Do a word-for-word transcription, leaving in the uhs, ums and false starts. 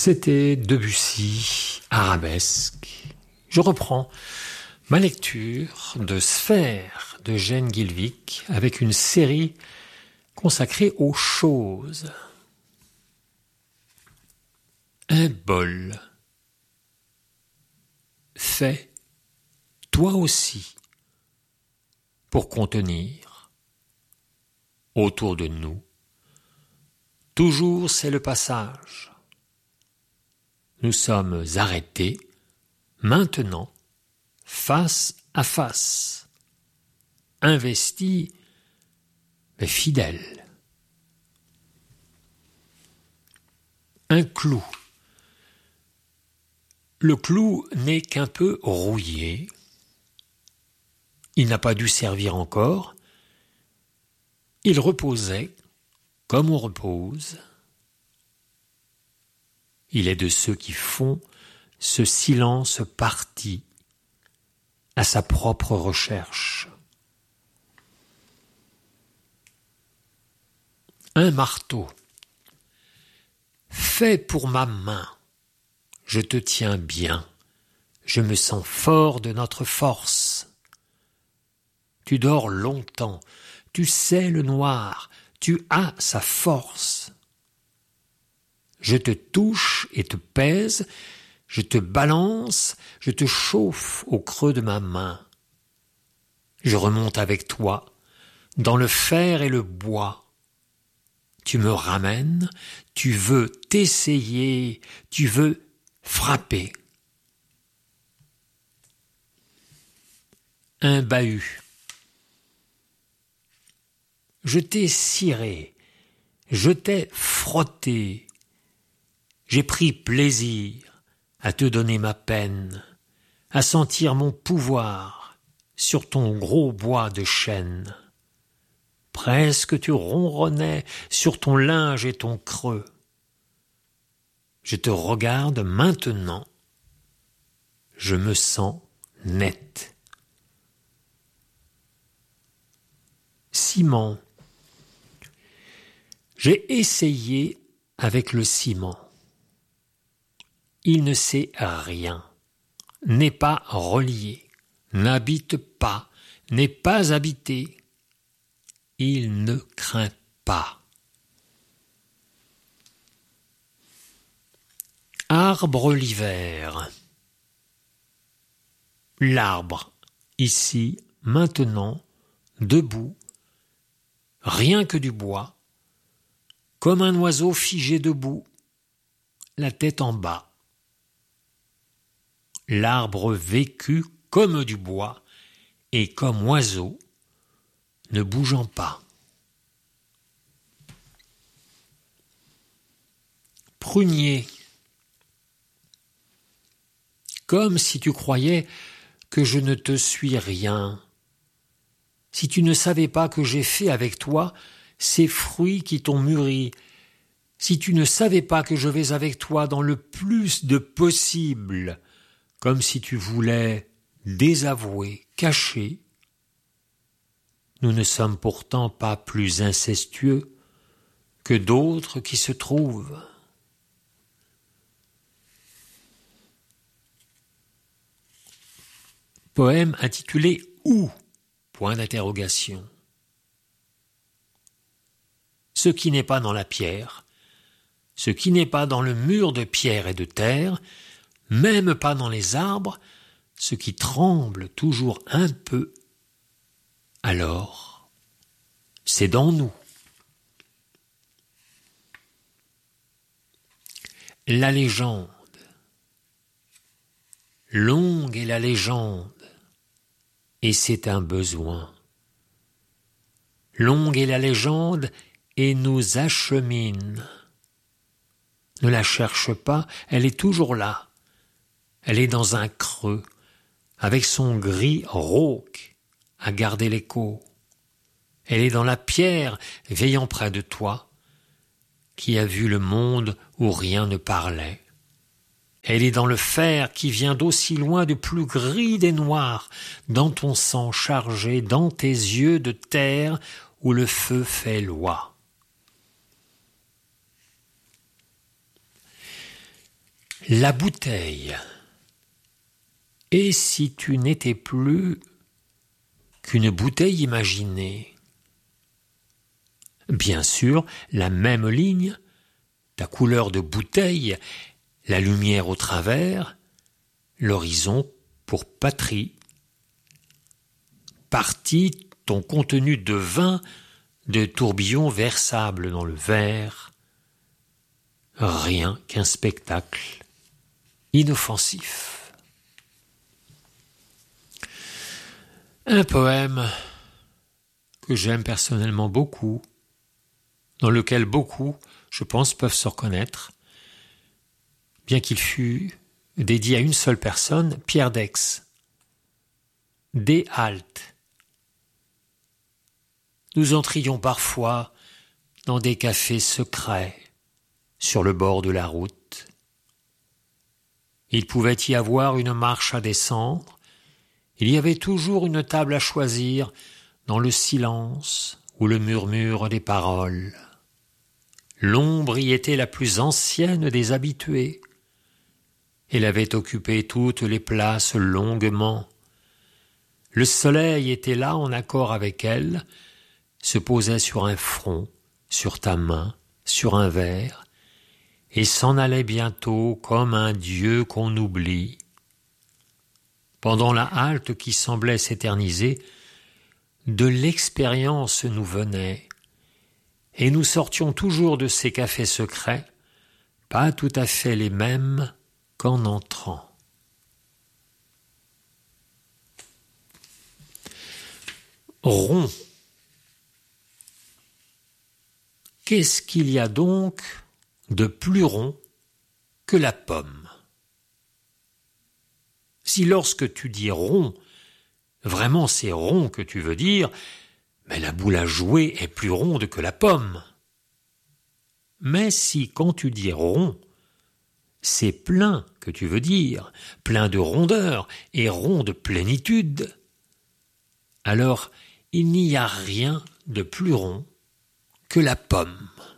C'était Debussy, Arabesque. Je reprends ma lecture de Sphère de Jeanne Guilvic avec une série consacrée aux choses. Un bol. Fait, toi aussi, pour contenir. Autour de nous, toujours c'est le passage. Nous sommes arrêtés, maintenant, face à face, investis, mais fidèles. Un clou. Le clou n'est qu'un peu rouillé. Il n'a pas dû servir encore. Il reposait comme on repose. Il est de ceux qui font ce silence parti à sa propre recherche. Un marteau. Fait pour ma main. Je te tiens bien. Je me sens fort de notre force. Tu dors longtemps. Tu sais le noir. Tu as sa force. Je te touche et te pèse, je te balance, je te chauffe au creux de ma main. Je remonte avec toi, dans le fer et le bois. Tu me ramènes, tu veux t'essayer, tu veux frapper. Un bahut. Je t'ai ciré, je t'ai frotté. J'ai pris plaisir à te donner ma peine, à sentir mon pouvoir sur ton gros bois de chêne. Presque tu ronronnais sur ton linge et ton creux. Je te regarde maintenant, je me sens net. Ciment. J'ai essayé avec le ciment. Il ne sait rien, n'est pas relié, n'habite pas, n'est pas habité. Il ne craint pas. Arbre l'hiver. L'arbre, ici, maintenant, debout, rien que du bois, comme un oiseau figé debout, la tête en bas. L'arbre vécu comme du bois et comme oiseau, ne bougeant pas. Prunier. Comme si tu croyais que je ne te suis rien, si tu ne savais pas que j'ai fait avec toi ces fruits qui t'ont mûri, si tu ne savais pas que je vais avec toi dans le plus de possible, comme si tu voulais désavouer, cacher. Nous ne sommes pourtant pas plus incestueux que d'autres qui se trouvent. Poème intitulé « Où ?» Point d'interrogation. Ce qui n'est pas dans la pierre, ce qui n'est pas dans le mur de pierre et de terre, même pas dans les arbres, ce qui tremble toujours un peu, alors, c'est dans nous. La légende. Longue est la légende, et c'est un besoin. Longue est la légende, et nous achemine. Ne la cherche pas, elle est toujours là. Elle est dans un creux, avec son gris rauque à garder l'écho. Elle est dans la pierre, veillant près de toi, qui a vu le monde où rien ne parlait. Elle est dans le fer qui vient d'aussi loin du plus gris des noirs, dans ton sang chargé, dans tes yeux de terre où le feu fait loi. La bouteille. Et si tu n'étais plus qu'une bouteille imaginée? Bien sûr, la même ligne, ta couleur de bouteille, la lumière au travers, l'horizon pour patrie. Parti ton contenu de vin, de tourbillons versables dans le verre, rien qu'un spectacle inoffensif. Un poème que j'aime personnellement beaucoup, dans lequel beaucoup, je pense, peuvent se reconnaître, bien qu'il fût dédié à une seule personne, Pierre Daix. Des haltes. Nous entrions parfois dans des cafés secrets, sur le bord de la route. Il pouvait y avoir une marche à descendre, il y avait toujours une table à choisir dans le silence ou le murmure des paroles. L'ombre y était la plus ancienne des habituées. Elle avait occupé toutes les places longuement. Le soleil était là en accord avec elle, se posait sur un front, sur ta main, sur un verre, et s'en allait bientôt comme un dieu qu'on oublie. Pendant la halte qui semblait s'éterniser, de l'expérience nous venait, et nous sortions toujours de ces cafés secrets, pas tout à fait les mêmes qu'en entrant. Rond. Qu'est-ce qu'il y a donc de plus rond que la pomme? Si lorsque tu dis rond, vraiment c'est rond que tu veux dire, mais la boule à jouer est plus ronde que la pomme. Mais si quand tu dis rond, c'est plein que tu veux dire, plein de rondeur et rond de plénitude, alors il n'y a rien de plus rond que la pomme.